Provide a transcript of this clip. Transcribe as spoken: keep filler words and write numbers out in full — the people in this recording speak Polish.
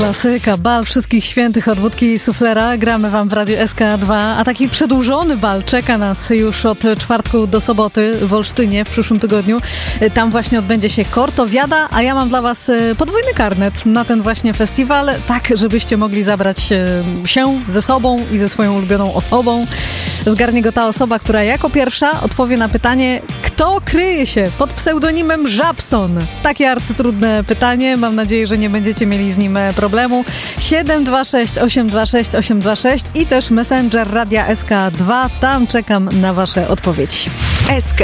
Klasyka, bal wszystkich świętych od wódki i suflera. Gramy wam w Radiu S K dwa, a taki przedłużony bal czeka nas już od czwartku do soboty w Olsztynie w przyszłym tygodniu. Tam właśnie odbędzie się Kortowiada, a ja mam dla was podwójny karnet na ten właśnie festiwal, tak żebyście mogli zabrać się ze sobą i ze swoją ulubioną osobą. Zgarnie go ta osoba, która jako pierwsza odpowie na pytanie, kto kryje się pod pseudonimem Żabson? Takie arcytrudne pytanie. Mam nadzieję, że nie będziecie mieli z nim problemu. siedem dwa sześć osiem dwa sześć osiem dwa sześć i też Messenger Radia S K dwa. Tam czekam na wasze odpowiedzi. S K